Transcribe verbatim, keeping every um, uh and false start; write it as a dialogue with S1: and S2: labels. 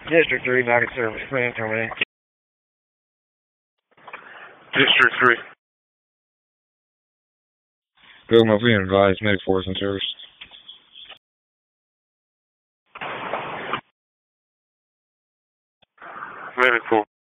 S1: District three, back in service. Plan terminate.
S2: District three.
S3: Bill Murphy advised medic force in service.
S2: Medical.